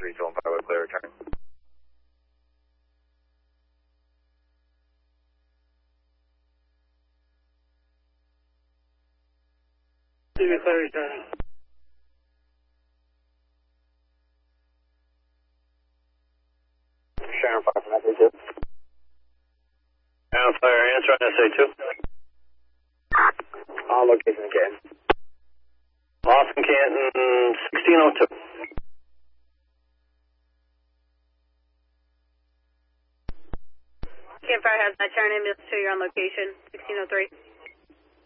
375 clear return. Clear return. Sharon 5 from SA2. Sharon Fire, answer on SA2. Location again. Austin Canton, 1602. Campfire has that turn ambulance 2, you're on location, 1603.